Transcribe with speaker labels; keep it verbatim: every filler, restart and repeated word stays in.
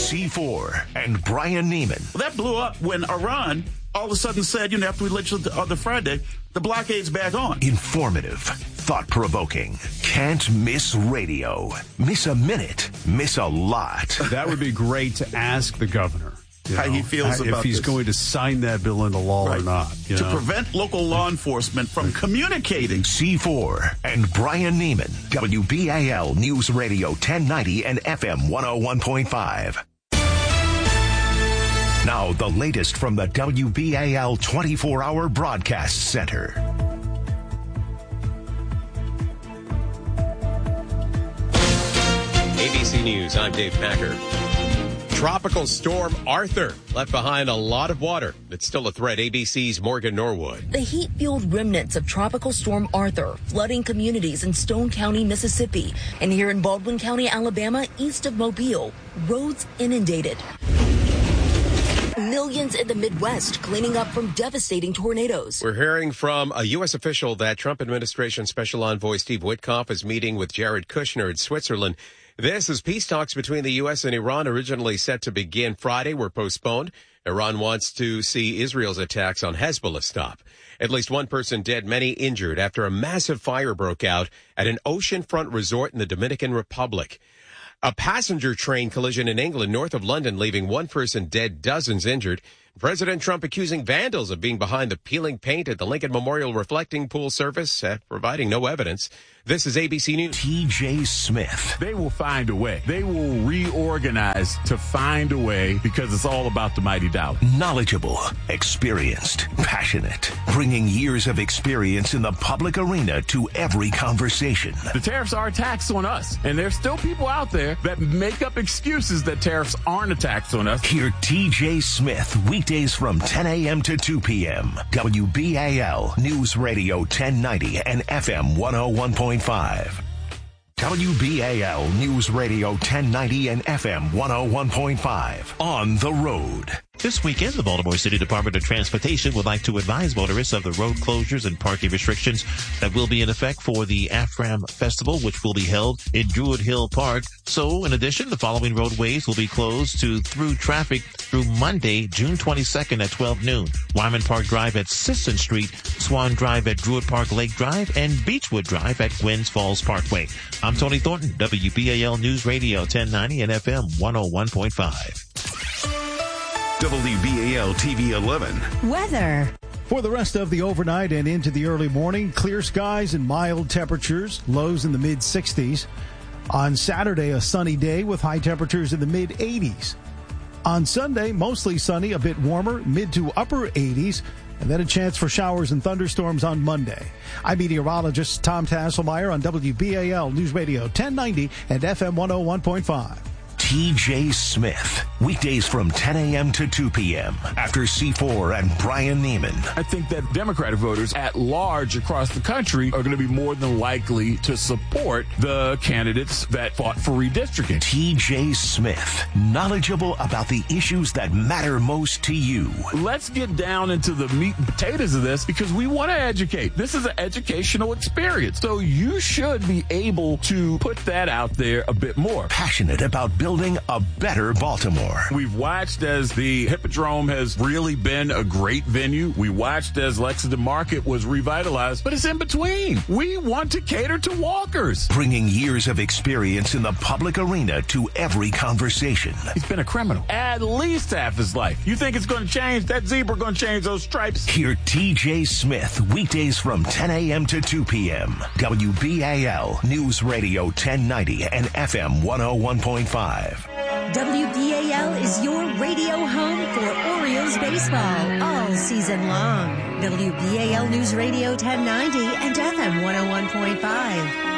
Speaker 1: C four and Brian Neiman.
Speaker 2: Well, that blew up when Iran all of a sudden said, you know, after we legislated the other Friday, the blockade's back on.
Speaker 1: Informative, thought-provoking, can't miss radio. Miss a minute, miss a lot.
Speaker 3: That would be great to ask the governor. You
Speaker 2: How
Speaker 3: know,
Speaker 2: he feels
Speaker 3: if
Speaker 2: about
Speaker 3: he's
Speaker 2: this.
Speaker 3: going to sign that bill into law
Speaker 2: Right.
Speaker 3: or not. You
Speaker 2: to
Speaker 3: know?
Speaker 2: prevent local law enforcement from communicating.
Speaker 1: C four and Brian Neiman. W B A L News Radio ten ninety and F M one oh one point five. Now, the latest from the W B A L twenty-four hour Broadcast Center.
Speaker 4: A B C News, I'm Dave Packer. Tropical storm Arthur left behind a lot of water. It's still a threat. A B C's Morgan Norwood.
Speaker 5: The heat-fueled remnants of Tropical Storm Arthur flooding communities in Stone County, Mississippi, and here in Baldwin County, Alabama, east of Mobile, roads inundated. Millions in the Midwest cleaning up from devastating tornadoes.
Speaker 4: We're hearing from a U S official that Trump administration Special Envoy Steve Witkoff is meeting with Jared Kushner in Switzerland. This is peace talks between the U S and Iran, originally set to begin Friday, were postponed. Iran wants to see Israel's attacks on Hezbollah stop. At least one person dead, many injured after a massive fire broke out at an oceanfront resort in the Dominican Republic. A passenger train collision in England, north of London, leaving one person dead, dozens injured. President Trump accusing vandals of being behind the peeling paint at the Lincoln Memorial Reflecting Pool service, uh, providing no evidence. This is A B C News.
Speaker 1: T J Smith.
Speaker 6: They will find a way. They will reorganize to find a way because it's all about the mighty dollar.
Speaker 1: Knowledgeable, experienced, passionate, bringing years of experience in the public arena to every conversation.
Speaker 6: The tariffs are a tax on us, and there's still people out there that make up excuses that tariffs aren't a tax on us.
Speaker 1: Hear T J Smith weekdays from ten a.m. to two p.m. W B A L News Radio ten ninety and F M one oh one point five. W B A L News Radio ten ninety and F M one oh one point five. On the road.
Speaker 7: This weekend, the Baltimore City Department of Transportation would like to advise motorists of the road closures and parking restrictions that will be in effect for the AFRAM Festival, which will be held in Druid Hill Park. So, in addition, the following roadways will be closed to through traffic through Monday, June twenty-second at twelve noon. Wyman Park Drive at Sisson Street, Swan Drive at Druid Park Lake Drive, and Beechwood Drive at Gwynns Falls Parkway. I'm Tony Thornton, W B A L News Radio ten ninety and F M one oh one point five.
Speaker 8: W B A L T V eleven.
Speaker 9: Weather.
Speaker 10: For the rest of the overnight and into the early morning, clear skies and mild temperatures, lows in the mid sixties. On Saturday, a sunny day with high temperatures in the mid eighties. On Sunday, mostly sunny, a bit warmer, mid to upper eighties, and then a chance for showers and thunderstorms on Monday. I'm meteorologist Tom Tasselmeyer on W B A L News Radio ten ninety and F M one oh one point five.
Speaker 1: T J Smith, weekdays from ten a.m. to two p.m. after C four and Brian Neiman.
Speaker 6: I think that Democratic voters at large across the country are going to be more than likely to support the candidates that fought for redistricting.
Speaker 1: T J Smith, knowledgeable about the issues that matter most to you.
Speaker 6: Let's get down into the meat and potatoes of this because we want to educate. This is an educational experience. So you should be able to put that out there a bit more.
Speaker 1: Passionate about building a better Baltimore.
Speaker 6: We've watched as the Hippodrome has really been a great venue. We watched as Lexington Market was revitalized, but it's in between. We want to cater to walkers.
Speaker 1: Bringing years of experience in the public arena to every conversation.
Speaker 6: He's been a criminal at least half his life. You think it's going to change? That zebra going to change those stripes?
Speaker 1: Hear T J Smith weekdays from ten a.m. to two p.m. W B A L News Radio ten ninety and F M one oh one point five.
Speaker 9: W B A L is your radio home for Orioles baseball all season long. W B A L News Radio ten ninety and F M one oh one point five.